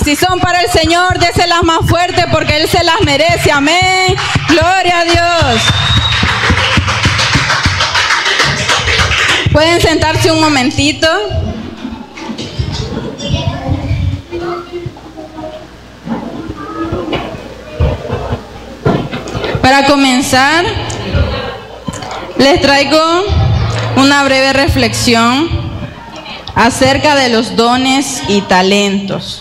Si son para el Señor, déselas más fuerte porque Él se las merece. Amén. Gloria a Dios. Pueden sentarse un momentito. Para comenzar, les traigo una breve reflexión acerca de los dones y talentos.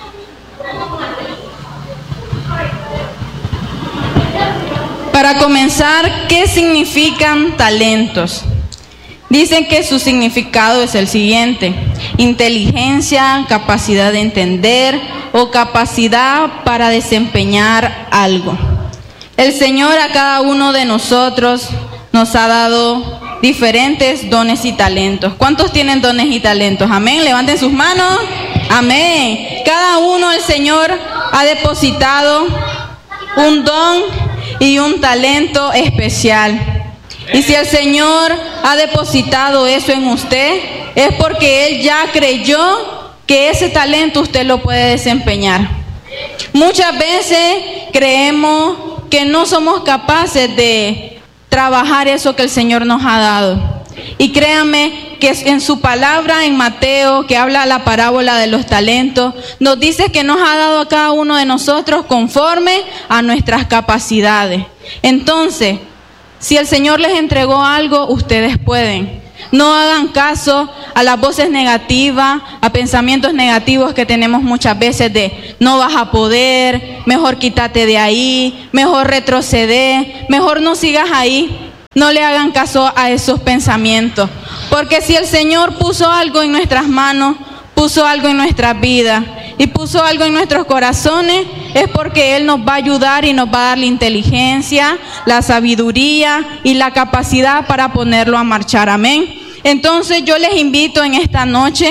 Para comenzar, ¿qué significan talentos? Dicen que su significado es el siguiente: inteligencia, capacidad de entender o capacidad para desempeñar algo. El Señor a cada uno de nosotros nos ha dado diferentes dones y talentos. ¿Cuántos tienen dones y talentos? Amén. Levanten sus manos. Amén. Cada uno el Señor ha depositado un don y un talento especial. Y si el Señor ha depositado eso en usted, es porque Él ya creyó que ese talento usted lo puede desempeñar. Muchas veces creemos que no somos capaces de trabajar eso que el Señor nos ha dado. Y créanme que en su palabra en Mateo, que habla la parábola de los talentos, nos dice que nos ha dado a cada uno de nosotros conforme a nuestras capacidades. Entonces, si el Señor les entregó algo, ustedes pueden. No hagan caso a las voces negativas, a pensamientos negativos que tenemos muchas veces de no vas a poder, mejor quítate de ahí, mejor retroceder, mejor no sigas ahí. No le hagan caso a esos pensamientos, porque si el Señor puso algo en nuestras manos, puso algo en nuestras vidas y puso algo en nuestros corazones, es porque Él nos va a ayudar y nos va a dar la inteligencia, la sabiduría y la capacidad para ponerlo a marchar. Amén. Entonces yo les invito en esta noche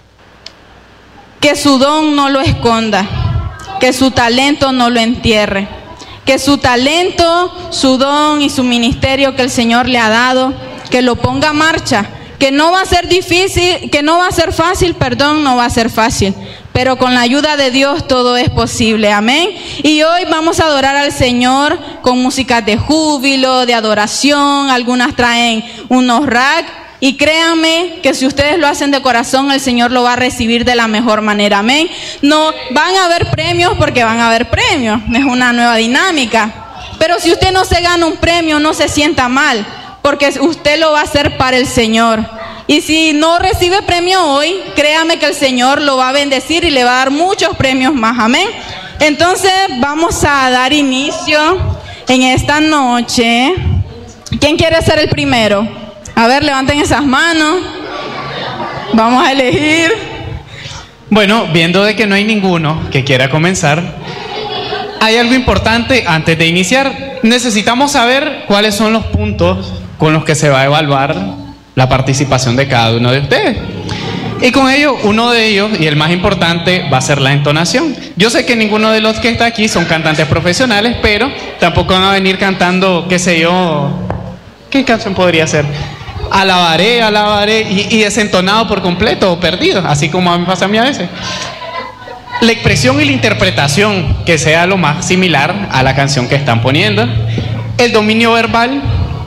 que su don no lo esconda, que su talento no lo entierre, que su talento, su don y su ministerio que el Señor le ha dado, que lo ponga a marcha, que no va a ser difícil, que no va a ser fácil, no va a ser fácil, pero con la ayuda de Dios todo es posible. Amén. Y hoy vamos a adorar al Señor con músicas de júbilo, de adoración, algunas traen unos racks. Y créanme que si ustedes lo hacen de corazón, el Señor lo va a recibir de la mejor manera. Amén. No van a haber premios porque van a haber premios. Es una nueva dinámica. Pero si usted no se gana un premio, no se sienta mal, porque usted lo va a hacer para el Señor. Y si no recibe premio hoy, créame que el Señor lo va a bendecir y le va a dar muchos premios más. Amén. Entonces vamos a dar inicio en esta noche. ¿Quién quiere ser el primero? A ver, levanten esas manos. Vamos a elegir. Bueno, viendo de que no hay ninguno que quiera comenzar, hay algo importante antes de iniciar. Necesitamos saber cuáles son los puntos con los que se va a evaluar la participación de cada uno de ustedes. Y con ello, uno de ellos, y el más importante, va a ser la entonación. Yo sé que ninguno de los que está aquí son cantantes profesionales, pero tampoco van a venir cantando, qué sé yo, ¿qué canción podría ser? Alabaré, alabaré, y desentonado por completo o perdido, así como me pasa a mí a veces. La expresión y la interpretación que sea lo más similar a la canción que están poniendo, el dominio verbal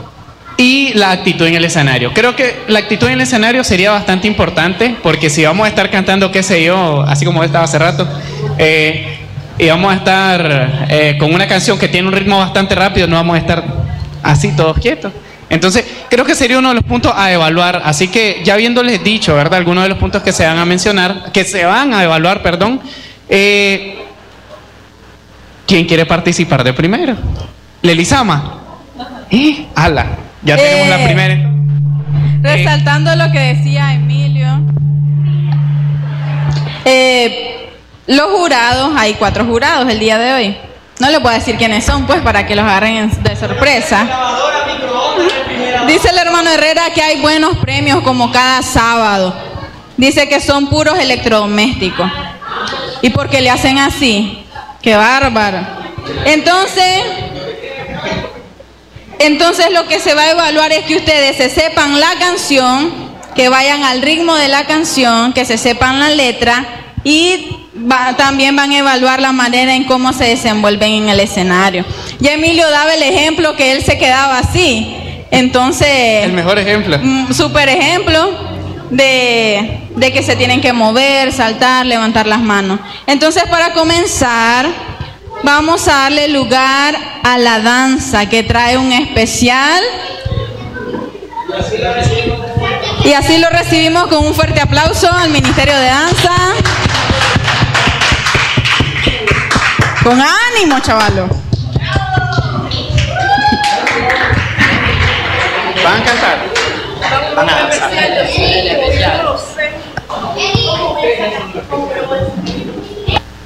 y la actitud en el escenario. Creo que la actitud en el escenario sería bastante importante, porque si vamos a estar cantando, qué sé yo, así como estaba hace rato, y vamos a estar con una canción que tiene un ritmo bastante rápido, no vamos a estar así todos quietos. Entonces, creo que sería uno de los puntos a evaluar. Así que, ya habiéndoles dicho, ¿verdad?, algunos de los puntos que se van a mencionar, que se van a evaluar, perdón. ¿Quién quiere participar de primero? ¿Lelisama? ¡Hala! Ya tenemos la primera. Resaltando lo que decía Emilio. Los jurados, hay 4 jurados el día de hoy. No les puedo decir quiénes son, pues, para que los agarren de sorpresa. Dice el hermano Herrera que hay buenos premios como cada sábado. Dice que son puros electrodomésticos. ¿Y por qué le hacen así? ¡Qué bárbaro! Entonces lo que se va a evaluar es que ustedes se sepan la canción, que vayan al ritmo de la canción, que se sepan la letra y también van a evaluar la manera en cómo se desenvuelven en el escenario. Ya Emilio daba el ejemplo que él se quedaba así. Entonces, el mejor ejemplo. Súper ejemplo de que se tienen que mover, saltar, levantar las manos. Entonces, para comenzar, vamos a darle lugar a la danza, que trae un especial. Y así lo recibimos con un fuerte aplauso al Ministerio de Danza. Con ánimo, chavalos. ¿Van a cantar? Van a danzar.